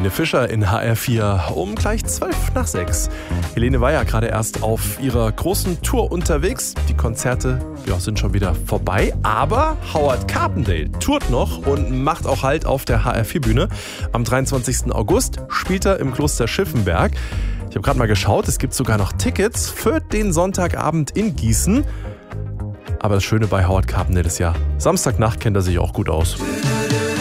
Helene Fischer in HR4 um gleich 5:12. Helene war ja gerade erst auf ihrer großen Tour unterwegs. Die Konzerte sind schon wieder vorbei. Aber Howard Carpendale tourt noch und macht auch Halt auf der HR4-Bühne. Am 23. August spielt er im Kloster Schiffenberg. Ich habe gerade mal geschaut, es gibt sogar noch Tickets für den Sonntagabend in Gießen. Aber das Schöne bei Howard Carpendale ist ja, Samstagnacht kennt er sich auch gut aus.